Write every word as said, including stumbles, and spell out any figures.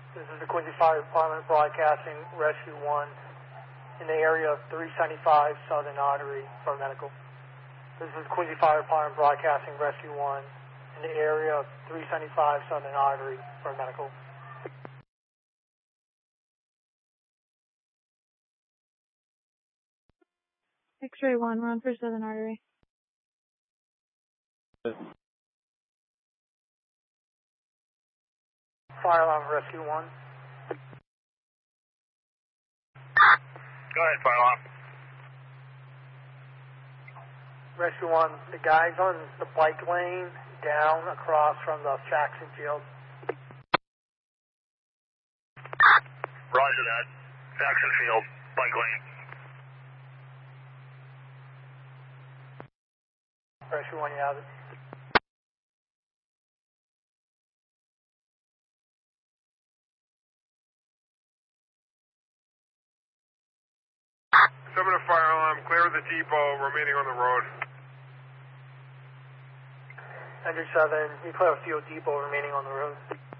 This is the Quincy Fire Department broadcasting Rescue one in the area of three seventy-five Southern Artery for medical. This is Quincy Fire Department broadcasting Rescue one in the area of three seventy-five Southern Artery for medical. X-ray one, we're on for Southern Artery. Fire alarm Rescue one. Go ahead, fire alarm. Rescue one, the guy's on the bike lane down across from the Jackson Field. Roger that. Jackson Field, bike lane. Rescue one, you have it. Seven to fire alarm, clear the depot, remaining on the road. Hendrick seven, you clear a field depot remaining on the road.